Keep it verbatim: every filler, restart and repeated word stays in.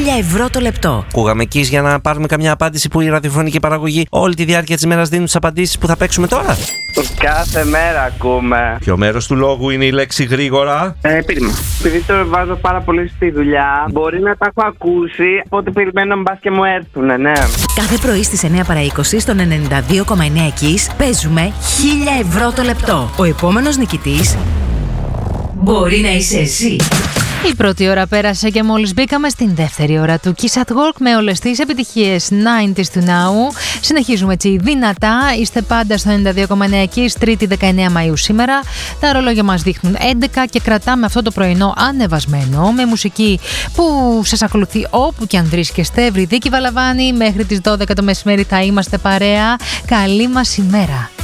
χίλια ευρώ το λεπτό. Ακούγαμε εκεί για να πάρουμε καμιά απάντηση που η ραδιοφωνική παραγωγή όλη τη διάρκεια της ημέρας δίνουν τις απαντήσεις που θα παίξουμε τώρα. Κάθε μέρα ακούμε. Ποιο μέρος του λόγου είναι η λέξη γρήγορα? Ε, πείρημα. Επειδή το βάζω πάρα πολύ στη δουλειά, μπορεί να τα έχω ακούσει, οπότε περιμένω μπας και μου έρθουνε, ναι. Κάθε πρωί στις εννιά παρά είκοσι στον ενενήντα δύο κόμμα εννιά Kiss παίζουμε χίλια ευρώ το λεπτό. Ο επόμενος νικητής μπορεί να είσαι εσύ. Η πρώτη ώρα πέρασε και μόλις μπήκαμε στην δεύτερη ώρα του Kiss at Work με όλες τις επιτυχίες ενενήντα του Now. Συνεχίζουμε έτσι δυνατά. Είστε πάντα στο ενενήντα δύο κόμμα εννιά Kiss, Τρίτη δεκαεννέα Μαΐου σήμερα. Τα ρολόγια μας δείχνουν έντεκα και κρατάμε αυτό το πρωινό ανεβασμένο με μουσική που σας ακολουθεί όπου και αν βρίσκεστε. Ευρυδίκη Βαλαβάνη, μέχρι τις δώδεκα το μεσημέρι θα είμαστε παρέα. Καλή μας ημέρα.